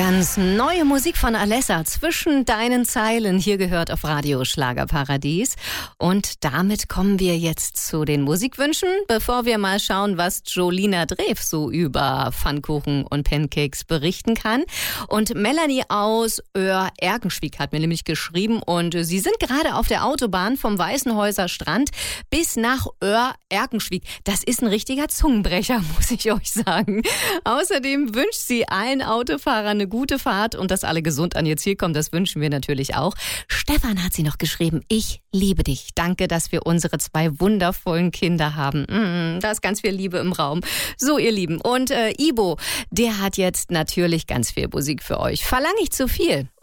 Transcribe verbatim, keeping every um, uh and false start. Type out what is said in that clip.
Ganz neue Musik von Alessa, zwischen deinen Zeilen, hier gehört auf Radio Schlagerparadies. Und damit kommen wir jetzt zu den Musikwünschen, bevor wir mal schauen, was Jolina Drew so über Pfannkuchen und Pancakes berichten kann. Und Melanie aus Oer-Erkenschwick hat mir nämlich geschrieben und sie sind gerade auf der Autobahn vom Weißenhäuser Strand bis nach Oer-Erkenschwick. Das ist ein richtiger Zungenbrecher, muss ich euch sagen. Außerdem wünscht sie allen Autofahrern eine gute Fahrt und dass alle gesund an ihr Ziel kommen, das wünschen wir natürlich auch. Stefan hat sie noch geschrieben, ich liebe dich. Danke, dass wir unsere zwei wundervollen Kinder haben. Mm, da ist ganz viel Liebe im Raum. So, ihr Lieben. Und äh, Ibo, der hat jetzt natürlich ganz viel Musik für euch. Verlange ich zu viel?